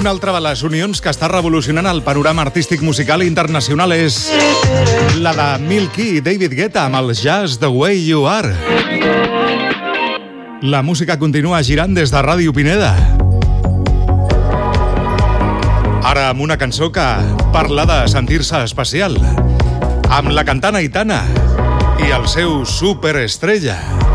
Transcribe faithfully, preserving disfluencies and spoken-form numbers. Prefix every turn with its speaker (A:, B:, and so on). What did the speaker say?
A: Una altra de les unions que està revolucionant el panorama artístic musical internacional és la de Milky i David Guetta amb el Just the Way You Are. La música continua girant des de Ràdio Pineda. Ara amb una cançó que parla de sentir-se especial, amb la cantant Aitana i el seu Superestrella.